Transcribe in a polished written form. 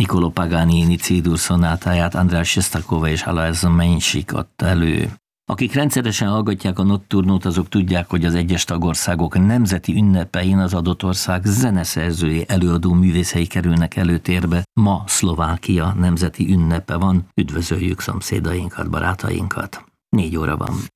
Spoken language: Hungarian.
Niccolò Paganini C-dur szonátáját András Sestakova és Alois Menchik adta elő. Akik rendszeresen hallgatják a Nocturnót, azok tudják, hogy az egyes tagországok nemzeti ünnepein az adott ország zeneszerzői, előadó művészei kerülnek előtérbe. Ma Szlovákia nemzeti ünnepe van. Üdvözöljük szomszédainkat, barátainkat. 4 óra van.